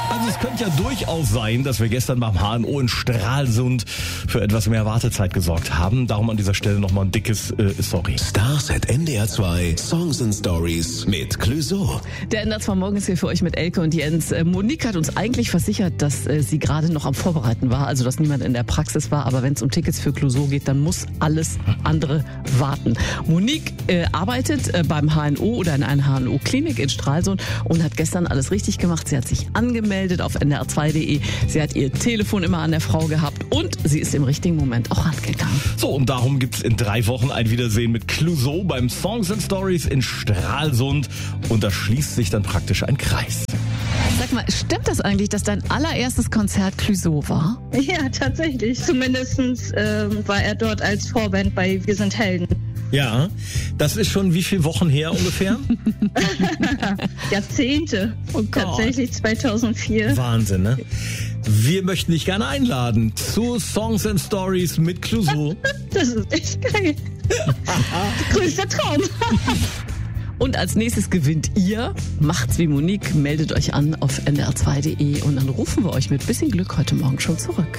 Also es könnte ja durchaus sein, dass wir gestern beim HNO in Stralsund für etwas mehr Wartezeit gesorgt haben. Darum an dieser Stelle nochmal ein dickes Sorry. Stars at NDR 2 Songs and Stories mit Clouseau. Der NDR 2 Morgen ist hier für euch mit Elke und Jens. Monique hat uns eigentlich versichert, dass sie gerade noch am Vorbereiten war, also dass niemand in der Praxis war. Aber wenn es um Tickets für Clouseau geht, dann muss alles andere warten. Monique arbeitet beim HNO oder in einer HNO-Klinik in Stralsund und hat gestern alles richtig gemacht. Sie hat sich angemeldet auf ndr2.de. Sie hat ihr Telefon immer an der Frau gehabt und sie ist im richtigen Moment auch rangegangen. So, und darum gibt's in 3 Wochen ein Wiedersehen mit Clouseau beim Songs and Stories in Stralsund. Und da schließt sich dann praktisch ein Kreis. Sag mal, stimmt das eigentlich, dass dein allererstes Konzert Clouseau war? Ja, tatsächlich. Zumindest war er dort als Vorband bei Wir sind Helden. Ja, das ist schon wie viele Wochen her ungefähr? Jahrzehnte. Oh Gott. Tatsächlich 2004. Wahnsinn, ne? Wir möchten dich gerne einladen zu Songs and Stories mit Clouseau. Das ist echt geil. Größter Traum. Und als nächstes gewinnt ihr. Macht's wie Monique, meldet euch an auf ndr2.de und dann rufen wir euch mit bisschen Glück heute Morgen schon zurück.